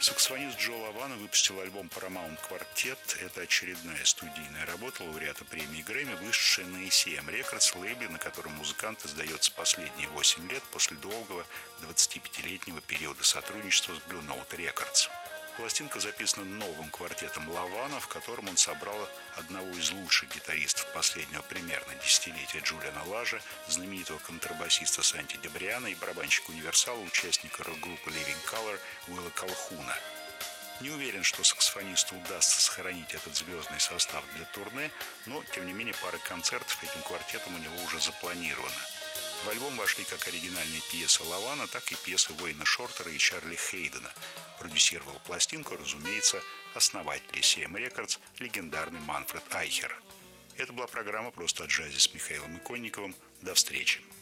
Саксофонист Джо Лавано выпустил альбом Paramount Quartet. Это очередная студийная работа лауреата премии Грэмми, вышедшая на ECM Records, лейбле, на котором музыкант издается последние 8 лет после долгого 25-летнего периода сотрудничества с Blue Note Records. Пластинка записана новым квартетом Лавано, в котором он собрал одного из лучших гитаристов последнего примерно десятилетия Джулиана Лажа, знаменитого контрабасиста Санти Дебриана и барабанщика универсала, участника рок-группы Living Colour Уилла Колхуна. Не уверен, что саксофонисту удастся сохранить этот звездный состав для турне, но, тем не менее, пара концертов этим квартетом у него уже запланирована. В альбом вошли как оригинальные пьесы Лавано, так и пьесы Уэйна Шортера и Чарли Хейдена. Продюсировал пластинку, разумеется, основатель ECM Records, легендарный Манфред Айхер. Это была программа «Просто о джазе» с Михаилом Иконниковым. До встречи.